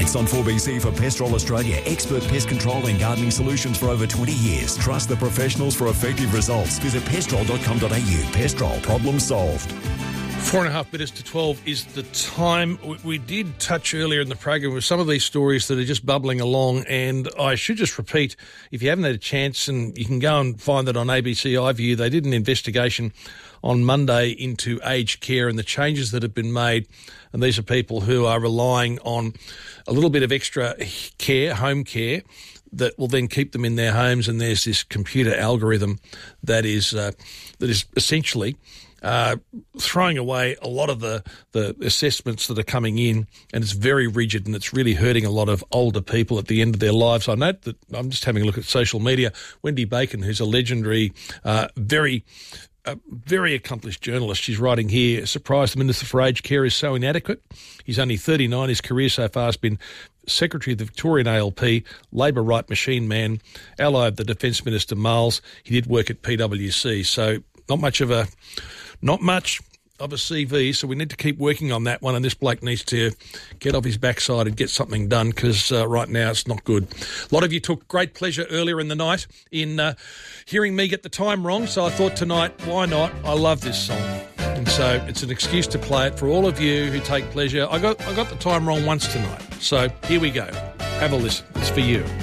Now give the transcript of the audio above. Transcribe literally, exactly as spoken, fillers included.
Specialists on four B C for Pestrol Australia. Expert pest control and gardening solutions for over twenty years. Trust the professionals for effective results. Visit pestrol dot com dot a u. Pestrol. Problem solved. Four and a half minutes to twelve is the time. We, we did touch earlier in the program with some of these stories that are just bubbling along, and I should just repeat, if you haven't had a chance, and you can go and find it on A B C iView, they did an investigation on Monday into aged care and the changes that have been made, and these are people who are relying on a little bit of extra care, home care, that will then keep them in their homes, and there's this computer algorithm that is uh, that is essentially Uh, throwing away a lot of the, the assessments that are coming in, and it's very rigid, and it's really hurting a lot of older people at the end of their lives. I note that I'm just having a look at social media. Wendy Bacon, who's a legendary, uh, very, uh, very accomplished journalist, she's writing here, surprised the Minister for Aged Care is so inadequate. He's only thirty-nine. His career so far has been Secretary of the Victorian A L P, Labor Right Machine Man, ally of the Defence Minister Miles. He did work at P W C, so not much of a... Not much of a C V, so we need to keep working on that one, and this bloke needs to get off his backside and get something done, because uh, right now it's not good. A lot of you took great pleasure earlier in the night in uh, hearing me get the time wrong, so I thought tonight, why not? I love this song, and so it's an excuse to play it for all of you who take pleasure. I got I got the time wrong once tonight, so here we go. Have a listen. It's for you.